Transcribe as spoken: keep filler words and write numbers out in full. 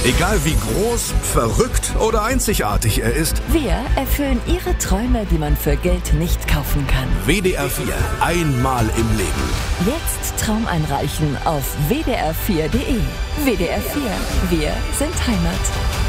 Egal wie groß, verrückt oder einzigartig er ist, Wir erfüllen Ihre Träume, die man für Geld nicht kaufen kann. W D R vier, einmal im Leben. Jetzt Traum einreichen auf w d r vier punkt d e. W D R vier, wir sind Heimat.